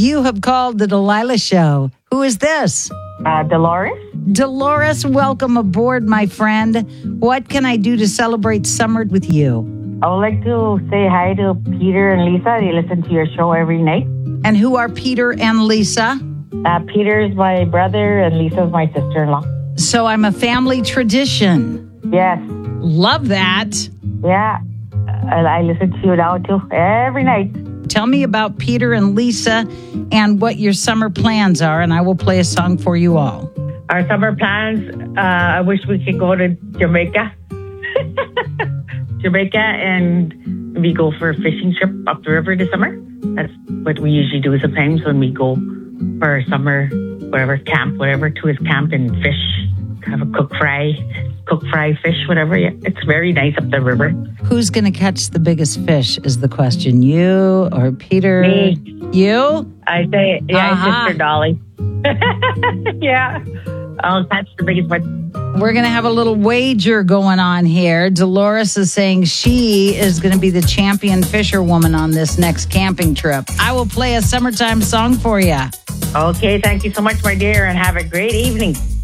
You have called the Delilah Show. Who is this? Dolores. Dolores, welcome aboard, my friend. What can I do to celebrate summer with you? I would like to say hi to Peter and Lisa. They listen to your show every night. And who are Peter and Lisa? Peter is my brother and Lisa is my sister-in-law. So I'm a family tradition. Yes. Love that. Yeah. I listen to you now too, every night. Tell me about Peter and Lisa and what your summer plans are, and I will play a song for you all. Our summer plans, I wish we could go to Jamaica. Jamaica, and we go for a fishing trip up the river this summer. That's what we usually do sometimes when we go for our summer, whatever, camp, whatever, tourist camp, and fish. Have a cook fry fish, whatever. Yeah, it's very nice up the river. Who's going to catch the biggest fish is the question. You or Peter? Me. You? I say, yeah, Sister Dolly. Yeah, I'll catch the biggest one. We're going to have a little wager going on here. Dolores is saying she is going to be the champion fisherwoman on this next camping trip. I will play a summertime song for you. Okay, thank you so much, my dear, and have a great evening.